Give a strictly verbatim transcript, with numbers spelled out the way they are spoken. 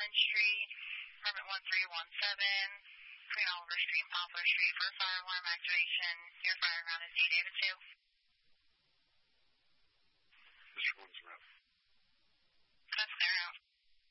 Franklin Street, permit one three one seven, between Oliver Street and Poplar Street for fire alarm activation. Your fire ground is D David two.